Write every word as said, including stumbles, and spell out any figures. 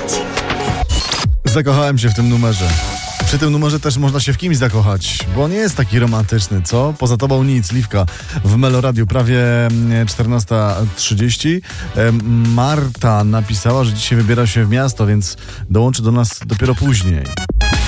Zakochałem się w tym numerze. Przy tym numerze też można się w kimś zakochać, bo nie jest taki romantyczny, co? Poza tobą nic, Liwka w Meloradiu, prawie czternasta trzydzieści. Marta napisała, że dzisiaj wybiera się w miasto, więc dołączy do nas dopiero później.